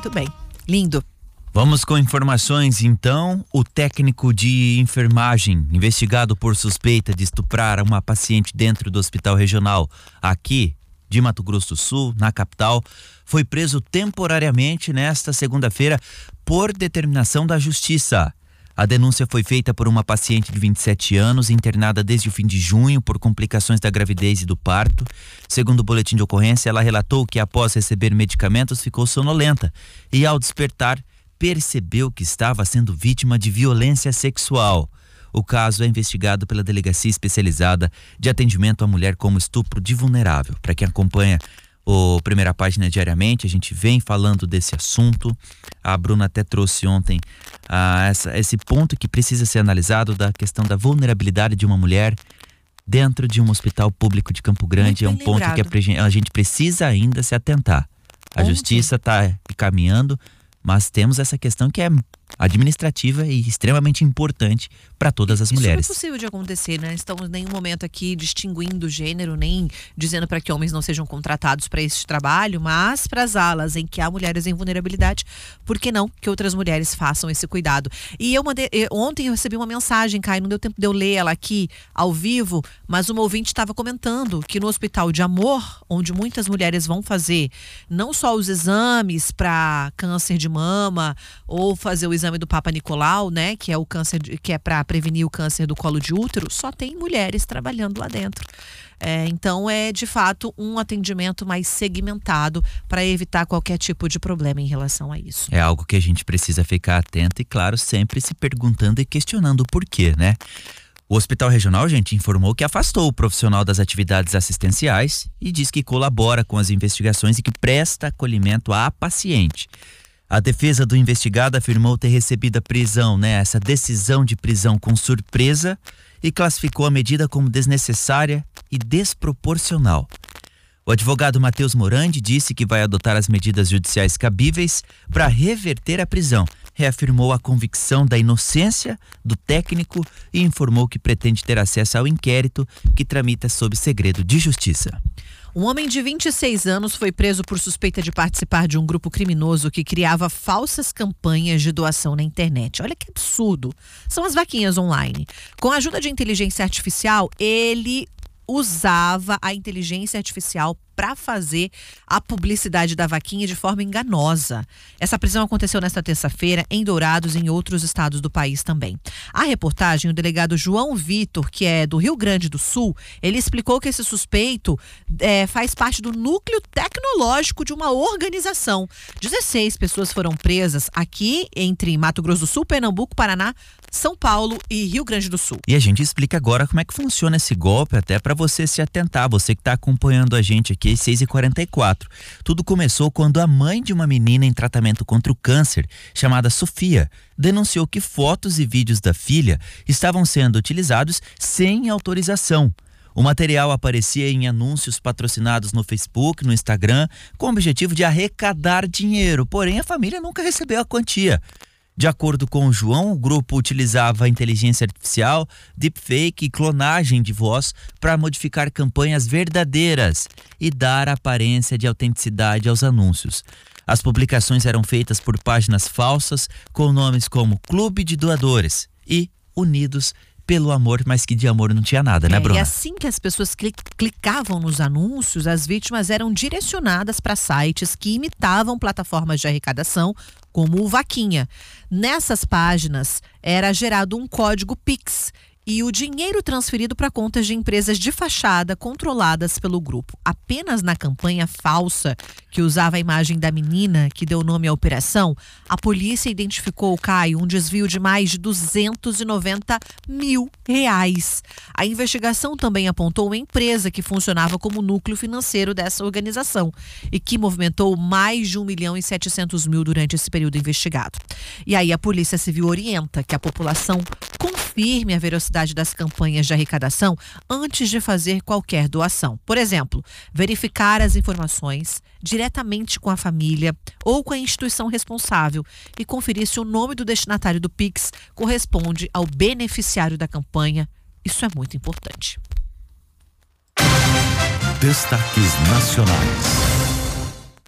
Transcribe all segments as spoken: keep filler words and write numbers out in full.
Muito bem. Lindo. Vamos com informações, então. O técnico de enfermagem, investigado por suspeita de estuprar uma paciente dentro do hospital regional aqui de Mato Grosso do Sul, na capital, foi preso temporariamente nesta segunda-feira por determinação da Justiça. A denúncia foi feita por uma paciente de vinte e sete anos, internada desde o fim de junho por complicações da gravidez e do parto. Segundo o boletim de ocorrência, ela relatou que após receber medicamentos ficou sonolenta e, ao despertar, percebeu que estava sendo vítima de violência sexual. O caso é investigado pela Delegacia Especializada de Atendimento à Mulher como Estupro de Vulnerável. Para quem acompanha o Primeira Página diariamente, a gente vem falando desse assunto. A Bruna até trouxe ontem ah, essa, esse ponto que precisa ser analisado da questão da vulnerabilidade de uma mulher dentro de um hospital público de Campo Grande. É um ponto que a, a gente precisa ainda se atentar. A Ontem. Justiça está caminhando, mas temos essa questão que é administrativa e extremamente importante para todas as Isso mulheres. Isso não é possível de acontecer, né? Estamos em nenhum momento aqui distinguindo gênero, nem dizendo para que homens não sejam contratados para esse trabalho, mas para as alas em que há mulheres em vulnerabilidade, por que não que outras mulheres façam esse cuidado? E eu mandei, eu, ontem eu recebi uma mensagem, Caio, não deu tempo de eu ler ela aqui ao vivo, mas uma ouvinte estava comentando que no Hospital de Amor, onde muitas mulheres vão fazer não só os exames para câncer de mama ou fazer o exame do Papa Nicolau, né, que é o câncer de, que é para prevenir o câncer do colo de útero, só tem mulheres trabalhando lá dentro. É, então é de fato um atendimento mais segmentado para evitar qualquer tipo de problema em relação a isso. É algo que a gente precisa ficar atento e, claro, sempre se perguntando e questionando o porquê, né? O Hospital Regional, gente, informou que afastou o profissional das atividades assistenciais e diz que colabora com as investigações e que presta acolhimento à paciente. A defesa do investigado afirmou ter recebido a prisão, né, essa decisão de prisão com surpresa, e classificou a medida como desnecessária e desproporcional. O advogado Matheus Morandi disse que vai adotar as medidas judiciais cabíveis para reverter a prisão. Reafirmou a convicção da inocência do técnico e informou que pretende ter acesso ao inquérito que tramita sob segredo de justiça. Um homem de vinte e seis anos foi preso por suspeita de participar de um grupo criminoso que criava falsas campanhas de doação na internet. Olha que absurdo. São as vaquinhas online. Com a ajuda de inteligência artificial, ele usava a inteligência artificial para fazer a publicidade da vaquinha de forma enganosa. Essa prisão aconteceu nesta terça-feira em Dourados e em outros estados do país também. A reportagem, o delegado João Vitor, que é do Rio Grande do Sul, ele explicou que esse suspeito é, faz parte do núcleo tecnológico de uma organização. dezesseis pessoas foram presas aqui entre Mato Grosso do Sul, Pernambuco, Paraná, São Paulo e Rio Grande do Sul. E a gente explica agora como é que funciona esse golpe, até para você se atentar, você que está acompanhando a gente aqui às seis e quarenta e quatro. Tudo começou quando a mãe de uma menina em tratamento contra o câncer, chamada Sofia, denunciou que fotos e vídeos da filha estavam sendo utilizados sem autorização. O material aparecia em anúncios patrocinados no Facebook, no Instagram, com o objetivo de arrecadar dinheiro, porém a família nunca recebeu a quantia. De acordo com o João, o grupo utilizava inteligência artificial, deepfake e clonagem de voz para modificar campanhas verdadeiras e dar aparência de autenticidade aos anúncios. As publicações eram feitas por páginas falsas com nomes como Clube de Doadores e Unidos pelo Amor, mas que de amor não tinha nada, né, é, Bruna? E assim que as pessoas clicavam nos anúncios, as vítimas eram direcionadas para sites que imitavam plataformas de arrecadação, como o Vaquinha. Nessas páginas era gerado um código Pix e o dinheiro transferido para contas de empresas de fachada controladas pelo grupo. Apenas na campanha falsa, que usava a imagem da menina que deu nome à operação, a polícia identificou, Caio, um desvio de mais de duzentos e noventa mil reais. A investigação também apontou uma empresa que funcionava como núcleo financeiro dessa organização e que movimentou mais de um milhão e setecentos mil durante esse período investigado. E aí a Polícia Civil orienta que a população confirme a veracidade das campanhas de arrecadação antes de fazer qualquer doação. Por exemplo, verificar as informações diretamente com a família ou com a instituição responsável e conferir se o nome do destinatário do Pix corresponde ao beneficiário da campanha. Isso é muito importante. Destaques nacionais.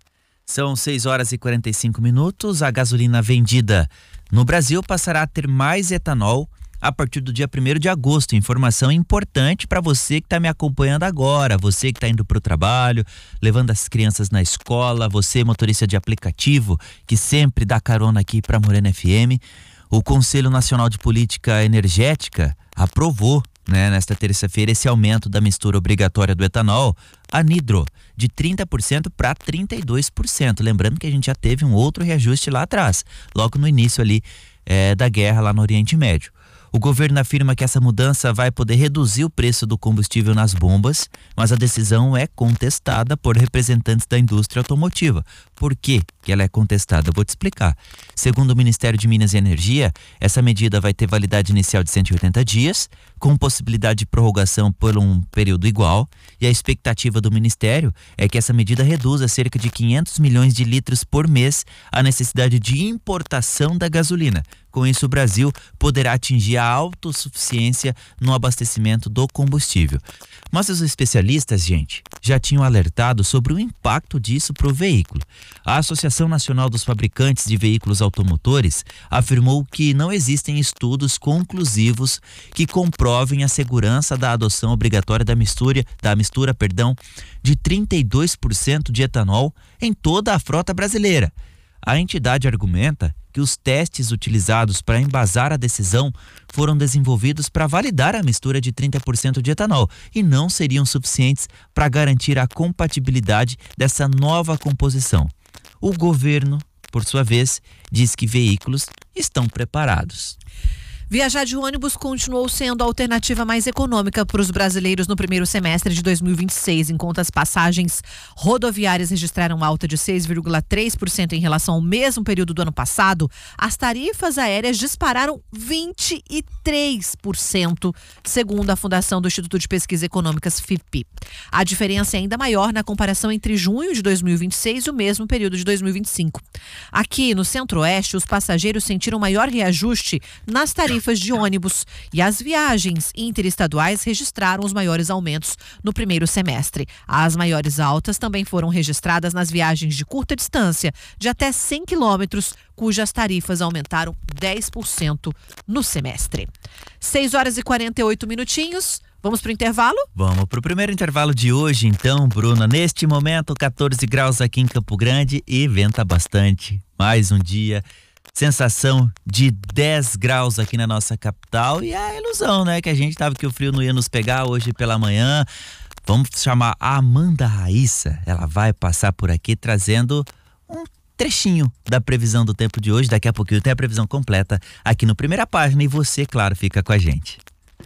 São seis horas e quarenta e cinco minutos. A gasolina vendida no Brasil passará a ter mais etanol a partir do dia primeiro de agosto. Informação importante para você que está me acompanhando agora, você que está indo para o trabalho, levando as crianças na escola, você motorista de aplicativo que sempre dá carona aqui para Morena F M. O Conselho Nacional de Política Energética aprovou, né, nesta terça-feira, esse aumento da mistura obrigatória do etanol, anidro, de trinta por cento para trinta e dois por cento. Lembrando que a gente já teve um outro reajuste lá atrás, logo no início ali é, da guerra lá no Oriente Médio. O governo afirma que essa mudança vai poder reduzir o preço do combustível nas bombas, mas a decisão é contestada por representantes da indústria automotiva. Por que que ela é contestada? Eu vou te explicar. Segundo o Ministério de Minas e Energia, essa medida vai ter validade inicial de cento e oitenta dias, com possibilidade de prorrogação por um período igual, e a expectativa do Ministério é que essa medida reduza cerca de quinhentos milhões de litros por mês a necessidade de importação da gasolina. Com isso, o Brasil poderá atingir a autossuficiência no abastecimento do combustível. Mas os especialistas, gente, já tinham alertado sobre o impacto disso para o veículo. A Associação Nacional dos Fabricantes de Veículos Automotores afirmou que não existem estudos conclusivos que comprovem a segurança da adoção obrigatória da mistura, da mistura, perdão, de trinta e dois por cento de etanol em toda a frota brasileira. A entidade argumenta que os testes utilizados para embasar a decisão foram desenvolvidos para validar a mistura de trinta por cento de etanol e não seriam suficientes para garantir a compatibilidade dessa nova composição. O governo, por sua vez, diz que veículos estão preparados. Viajar de ônibus continuou sendo a alternativa mais econômica para os brasileiros no primeiro semestre de dois mil e vinte e seis, enquanto as passagens rodoviárias registraram alta de seis vírgula três por cento em relação ao mesmo período do ano passado. As tarifas aéreas dispararam vinte e três por cento, segundo a Fundação do Instituto de Pesquisas Econômicas F I P. A diferença é ainda maior na comparação entre junho de dois mil e vinte e seis e o mesmo período de dois mil e vinte e cinco. Aqui no Centro-Oeste, os passageiros sentiram maior reajuste nas tarifas de ônibus e as viagens interestaduais registraram os maiores aumentos no primeiro semestre. As maiores altas também foram registradas nas viagens de curta distância, de até cem quilômetros, cujas tarifas aumentaram dez por cento no semestre. seis horas e quarenta e oito minutinhos. Vamos para o intervalo? Vamos para o primeiro intervalo de hoje, então, Bruna. Neste momento, catorze graus aqui em Campo Grande e venta bastante. Mais um dia. Sensação de dez graus aqui na nossa capital e a ilusão, né? Que a gente tava que o frio não ia nos pegar hoje pela manhã. Vamos chamar a Amanda Raíssa. Ela vai passar por aqui trazendo um trechinho da previsão do tempo de hoje. Daqui a pouquinho tem a previsão completa aqui no Primeira Página e você, claro, fica com a gente.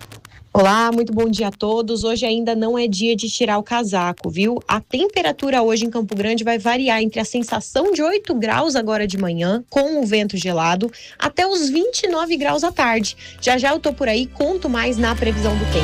Olá, muito bom dia a todos. Hoje ainda não é dia de tirar o casaco, viu? A temperatura hoje em Campo Grande vai variar entre a sensação de oito graus agora de manhã, com o vento gelado, até os vinte e nove graus à tarde. Já já eu tô por aí, conto mais na previsão do tempo.